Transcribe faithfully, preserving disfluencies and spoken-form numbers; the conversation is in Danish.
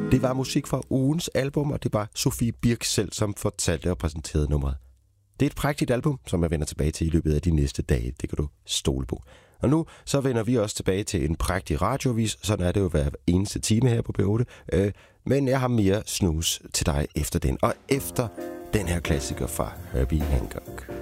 Det var musik fra ugens album, og det var Sofie Birk selv, som fortalte og præsenterede nummeret. Det er et prægtigt album, som jeg vender tilbage til i løbet af de næste dage. Det kan du stole på. Og nu så vender vi også tilbage til en prægtig radiovis. Sådan er det jo hver eneste time her på P otte. Øh, men jeg har mere snus til dig efter den. Og efter den her klassiker fra Herbie Hancock.